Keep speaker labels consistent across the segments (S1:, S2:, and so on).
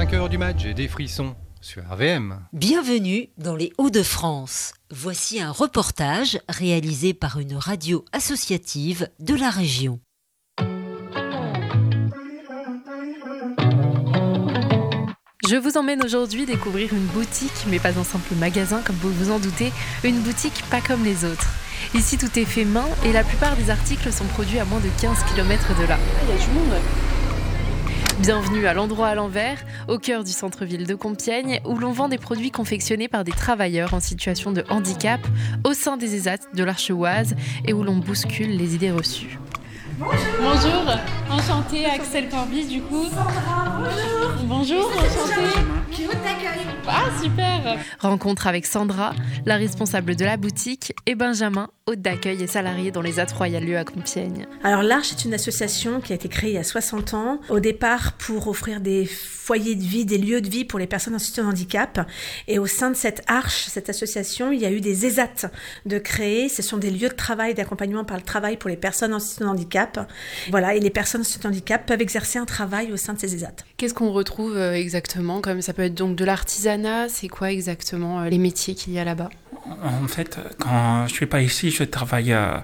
S1: 5h du match, j'ai des frissons sur RVM.
S2: Bienvenue dans les Hauts-de-France. Voici un reportage réalisé par une radio associative de la région.
S3: Je vous emmène aujourd'hui découvrir une boutique, mais pas un simple magasin comme vous vous en doutez, une boutique pas comme les autres. Ici tout est fait main et la plupart des articles sont produits à moins de 15 km de là.
S4: Il y a du monde.
S3: Bienvenue à l'endroit à l'envers, au cœur du centre-ville de Compiègne, où l'on vend des produits confectionnés par des travailleurs en situation de handicap au sein des ESAT de l'Archeoise et où l'on bouscule les idées reçues.
S4: Bonjour, enchantée, Axel Corbis du coup. Sandra, bonjour, enchantée. Qui t'accueille. Ah super.
S3: Rencontre avec Sandra, la responsable de la boutique, et Benjamin, hôte d'accueil et salarié dans les ESAT Royal Lieu à Compiègne.
S5: Alors l'Arche est une association qui a été créée il y a 60 ans, au départ pour offrir des foyers de vie, des lieux de vie pour les personnes en situation de handicap. Et au sein de cette Arche, cette association, il y a eu des ESAT de créer. Ce sont des lieux de travail, d'accompagnement par le travail pour les personnes en situation de handicap. Voilà, et les personnes en situation de handicap peuvent exercer un travail au sein de ces ESAT.
S3: Qu'est-ce qu'on retrouve exactement? Comme ça peut être donc de l'artisanat, c'est quoi exactement les métiers qu'il y a là-bas?
S6: En fait, quand je suis pas ici, je travaille à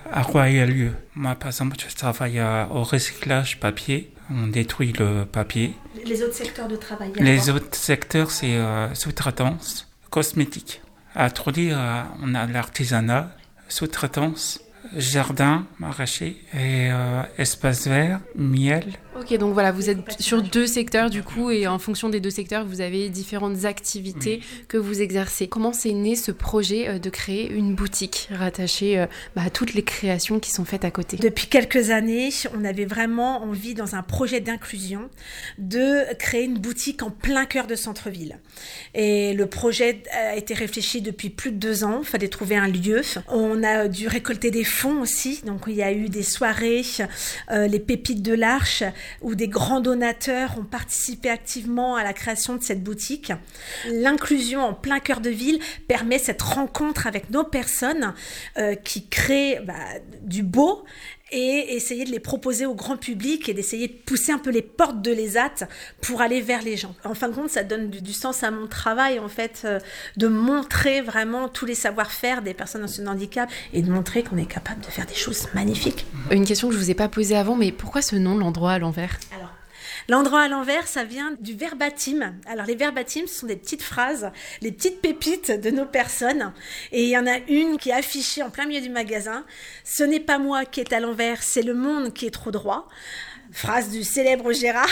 S6: Royal Lieu. Moi, par exemple, je travaille au recyclage papier. On détruit le papier.
S5: Les autres secteurs de travail?
S6: Les autres secteurs, c'est sous-traitance, cosmétique. À Trolly, on a l'artisanat, sous-traitance, jardin, maraîcher et espace vert, miel.
S3: Ok, donc voilà, vous êtes sur deux secteurs du coup, et en fonction des deux secteurs, vous avez différentes activités que vous exercez. Comment s'est né ce projet de créer une boutique rattachée à toutes les créations qui sont faites à côté?
S5: Depuis quelques années, on avait vraiment envie, dans un projet d'inclusion, de créer une boutique en plein cœur de centre-ville. Et le projet a été réfléchi depuis plus de 2 ans. Il fallait trouver un lieu. On a dû récolter des fonds aussi. Donc il y a eu des soirées, les pépites de l'Arche, où des grands donateurs ont participé activement à la création de cette boutique. L'inclusion en plein cœur de ville permet cette rencontre avec nos personnes qui créent du beau, et essayer de les proposer au grand public et d'essayer de pousser un peu les portes de l'ESAT pour aller vers les gens. En fin de compte, ça donne du sens à mon travail, en fait, de montrer vraiment tous les savoir-faire des personnes en situation de handicap et de montrer qu'on est capable de faire des choses magnifiques.
S3: Une question que je ne vous ai pas posée avant, mais pourquoi ce nom, l'endroit à l'envers?
S5: Alors, l'endroit à l'envers, ça vient du verbatim. Alors, les verbatim, ce sont des petites phrases, des petites pépites de nos personnes. Et il y en a une qui est affichée en plein milieu du magasin. « Ce n'est pas moi qui est à l'envers, c'est le monde qui est trop droit ». Phrase du célèbre Gérard.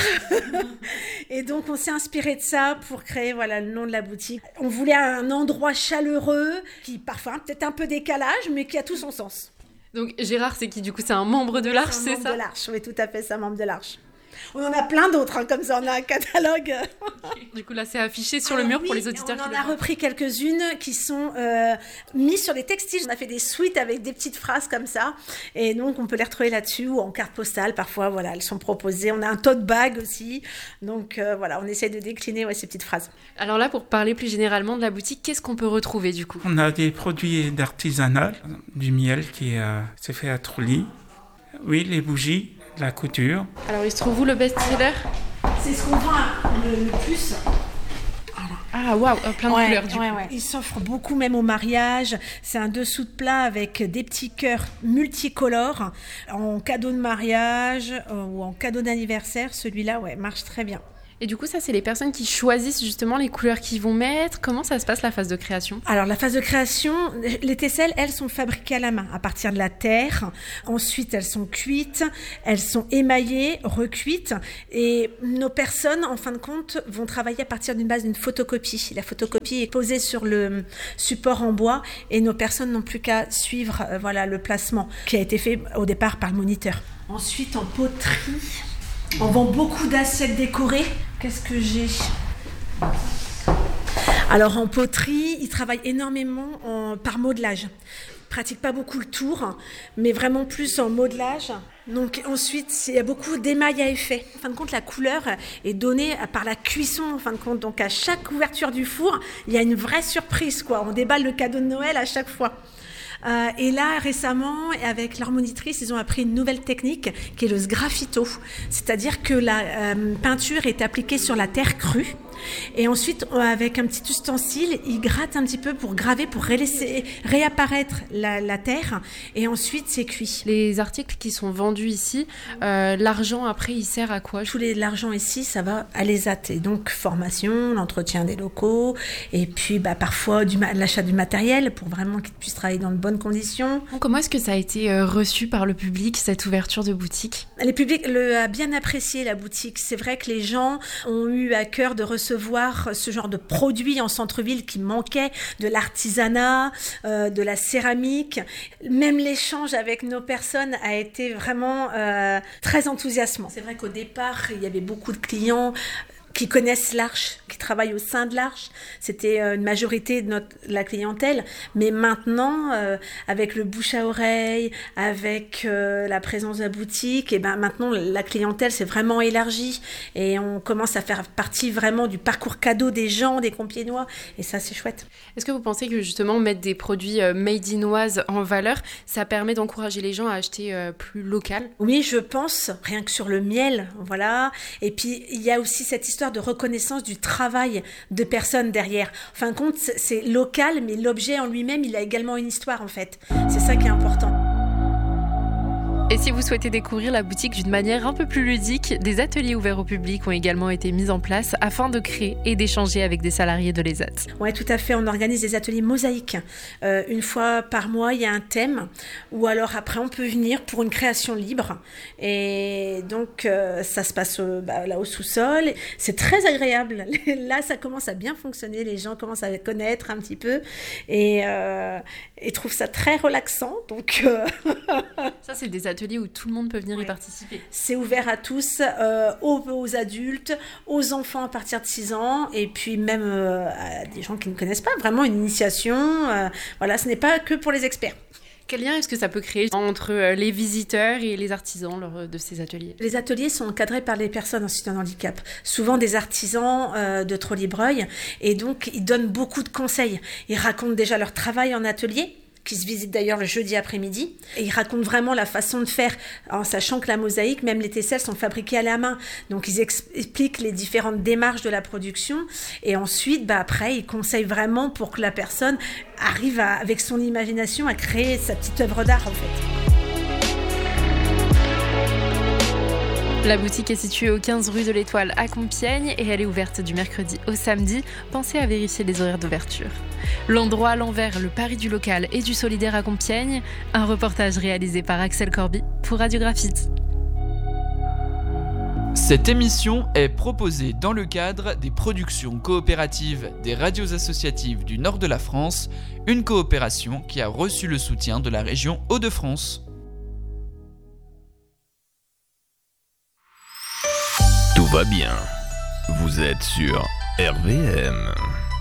S5: Et donc, on s'est inspiré de ça pour créer le nom de la boutique. On voulait un endroit chaleureux, qui parfois peut-être un peu décalage, mais qui a tout son sens.
S3: Donc, Gérard, c'est qui du coup? C'est un membre de l'Arche, c'est ça?
S5: Un membre de l'Arche, oui, tout à fait, c'est un membre de l'Arche. On en a plein d'autres, comme ça, on a un catalogue.
S3: Du coup, là, c'est affiché sur le mur pour les auditeurs.
S5: On en a repris quelques-unes qui sont mises sur des textiles. On a fait des suites avec des petites phrases comme ça. Et donc, on peut les retrouver là-dessus ou en carte postale. Parfois, elles sont proposées. On a un tote bag aussi. Donc, on essaie de décliner ces petites phrases.
S3: Alors là, pour parler plus généralement de la boutique, qu'est-ce qu'on peut retrouver du coup?
S6: On a des produits d'artisanat, du miel qui c'est fait à Trolly. Oui, les bougies. La couture.
S3: Alors, il se trouve où le best-seller?
S5: C'est ce qu'on vend le plus.
S3: Voilà. Ah, waouh, plein de couleurs du coup.
S5: Il s'offre beaucoup même au mariage. C'est un dessous de plat avec des petits cœurs multicolores en cadeau de mariage ou en cadeau d'anniversaire. Celui-là, marche très bien.
S3: Et du coup, ça, c'est les personnes qui choisissent justement les couleurs qu'ils vont mettre. Comment ça se passe, la phase de création? Alors,
S5: la phase de création, les tesselles, elles sont fabriquées à la main, à partir de la terre. Ensuite, elles sont cuites, elles sont émaillées, recuites. Et nos personnes, en fin de compte, vont travailler à partir d'une base d'une photocopie. La photocopie est posée sur le support en bois et nos personnes n'ont plus qu'à suivre le placement qui a été fait au départ par le moniteur. Ensuite, en poterie, on vend beaucoup d'assiettes décorées. Qu'est-ce que j'ai? Alors en poterie, ils travaillent énormément par modelage. Ils pratiquent pas beaucoup le tour, mais vraiment plus en modelage. Donc ensuite, il y a beaucoup d'émail à effet. En fin de compte, la couleur est donnée par la cuisson. En fin de compte, donc à chaque ouverture du four, il y a une vraie surprise, quoi. On déballe le cadeau de Noël à chaque fois. Et là, récemment, avec leur monitrice, ils ont appris une nouvelle technique qui est le sgraffito. C'est-à-dire que la peinture est appliquée sur la terre crue. Et ensuite, avec un petit ustensile, ils grattent un petit peu pour graver, pour laisser réapparaître la terre. Et ensuite, c'est cuit.
S3: Les articles qui sont vendus ici, l'argent après, il sert à quoi?
S5: L'argent ici, ça va à l'ESAT. Et donc, formation, l'entretien des locaux, et puis parfois l'achat du matériel pour vraiment qu'ils puissent travailler dans de bonnes conditions.
S3: Comment est-ce que ça a été reçu par le public, cette ouverture de boutique?
S5: Le public a bien apprécié la boutique. C'est vrai que les gens ont eu à cœur de recevoir ce genre de produits en centre-ville qui manquait, de l'artisanat, de la céramique. Même l'échange avec nos personnes a été vraiment très enthousiasmant. C'est vrai qu'au départ, il y avait beaucoup de clients qui connaissent l'Arche, qui travaillent au sein de l'Arche. C'était une majorité de la clientèle. Mais maintenant, avec le bouche à oreille, avec la présence de la boutique, et maintenant, la clientèle s'est vraiment élargie. Et on commence à faire partie vraiment du parcours cadeau des gens, des Compiègnois. Et ça, c'est chouette.
S3: Est-ce que vous pensez que justement, mettre des produits made in Oise en valeur, ça permet d'encourager les gens à acheter plus local?
S5: Oui, je pense. Rien que sur le miel, voilà. Et puis, il y a aussi cette histoire de reconnaissance du travail de personnes derrière. En fin de compte, c'est local, mais l'objet en lui-même, il a également une histoire, en fait. C'est ça qui est important.
S3: Et si vous souhaitez découvrir la boutique d'une manière un peu plus ludique, des ateliers ouverts au public ont également été mis en place afin de créer et d'échanger avec des salariés de l'ESAT.
S5: Oui, tout à fait. On organise des ateliers mosaïques. Une fois par mois, il y a un thème. Ou alors après, on peut venir pour une création libre. Et donc, ça se passe là au sous-sol. C'est très agréable. Là, ça commence à bien fonctionner. Les gens commencent à connaître un petit peu. Et trouvent ça très relaxant. Donc,
S3: ça, c'est des ateliers où tout le monde peut venir y participer.
S5: C'est ouvert à tous, aux adultes, aux enfants à partir de 6 ans, et puis même à des gens qui ne connaissent pas. Vraiment une initiation. Voilà, ce n'est pas que pour les experts.
S3: Quel lien est-ce que ça peut créer entre les visiteurs et les artisans lors de ces ateliers?
S5: Les ateliers sont encadrés par les personnes en situation de handicap, souvent des artisans de Trollibreuil, et donc ils donnent beaucoup de conseils. Ils racontent déjà leur travail en atelier, qui se visite d'ailleurs le jeudi après-midi. Et ils racontent vraiment la façon de faire, en sachant que la mosaïque, même les tesselles, sont fabriquées à la main. Donc ils expliquent les différentes démarches de la production. Et ensuite, après, ils conseillent vraiment pour que la personne arrive avec son imagination à créer sa petite œuvre d'art, en fait.
S3: La boutique est située au 15 rue de l'Étoile à Compiègne et elle est ouverte du mercredi au samedi. Pensez à vérifier les horaires d'ouverture. L'endroit à l'envers, le pari du local et du solidaire à Compiègne. Un reportage réalisé par Axel Corby pour Radio Graphite.
S7: Cette émission est proposée dans le cadre des productions coopératives des radios associatives du nord de la France, une coopération qui a reçu le soutien de la région Hauts-de-France.
S8: Tout va bien. Vous êtes sur RVM.